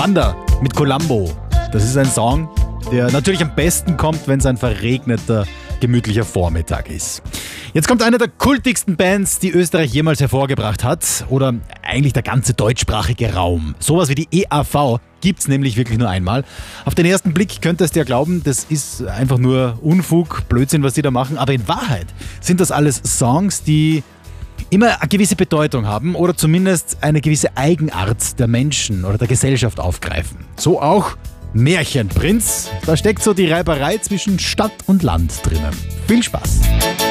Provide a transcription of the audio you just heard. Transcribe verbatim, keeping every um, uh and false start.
Wanda mit Columbo. Das ist ein Song, der natürlich am besten kommt, wenn es ein verregneter, gemütlicher Vormittag ist. Jetzt kommt eine der kultigsten Bands, die Österreich jemals hervorgebracht hat. Oder eigentlich der ganze deutschsprachige Raum. Sowas wie die E A V gibt's nämlich wirklich nur einmal. Auf den ersten Blick könntest du ja glauben, das ist einfach nur Unfug, Blödsinn, was die da machen. Aber in Wahrheit sind das alles Songs, die immer eine gewisse Bedeutung haben oder zumindest eine gewisse Eigenart der Menschen oder der Gesellschaft aufgreifen. So auch Märchenprinz. Da steckt so die Reiberei zwischen Stadt und Land drinnen. Viel Spaß!